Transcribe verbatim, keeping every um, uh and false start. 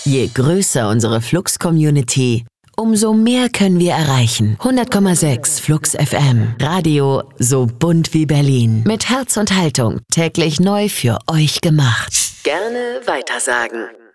Je größer unsere Flux-Community, umso mehr können wir erreichen. hundert Komma sechs Flux F M. Radio so bunt wie Berlin. Mit Herz und Haltung. Täglich neu für euch gemacht. Gerne weitersagen.